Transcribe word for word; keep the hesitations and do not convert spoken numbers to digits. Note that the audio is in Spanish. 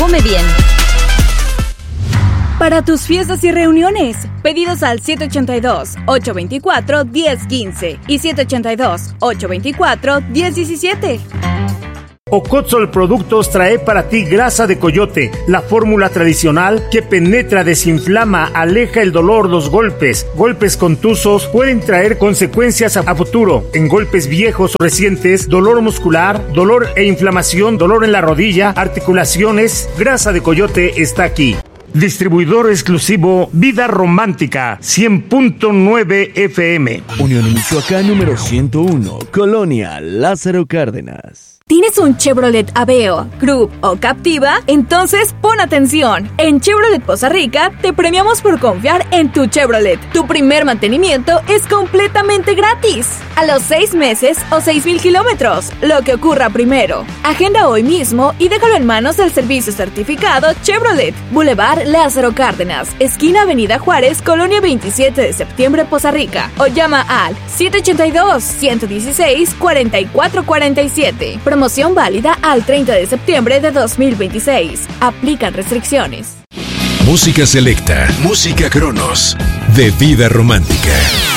come bien. Para tus fiestas y reuniones, pedidos al siete ocho dos, ocho dos cuatro, uno cero uno cinco y siete ocho dos, ocho dos cuatro, uno cero uno siete. Ocotzol Productos trae para ti grasa de coyote, la fórmula tradicional que penetra, desinflama, aleja el dolor, los golpes. Golpes contusos pueden traer consecuencias a futuro. En golpes viejos o recientes, dolor muscular, dolor e inflamación, dolor en la rodilla, articulaciones, grasa de coyote está aquí. Distribuidor exclusivo Vida Romántica, cien punto nueve F M. Unión Michoacán número ciento uno, Colonia Lázaro Cárdenas. ¿Tienes un Chevrolet Aveo, Group o Captiva? Entonces pon atención. En Chevrolet Poza Rica te premiamos por confiar en tu Chevrolet. Tu primer mantenimiento es completamente gratis. A los seis meses o seis mil kilómetros, lo que ocurra primero. Agenda hoy mismo y déjalo en manos del servicio certificado Chevrolet. Boulevard Lázaro Cárdenas, esquina Avenida Juárez, Colonia veintisiete de septiembre, Poza Rica. O llama al siete ocho dos, uno uno seis, cuatro cuatro cuatro siete. Promoción válida al treinta de septiembre de dos mil veintiséis. Aplican restricciones. Música selecta, música Cronos, de Vida Romántica.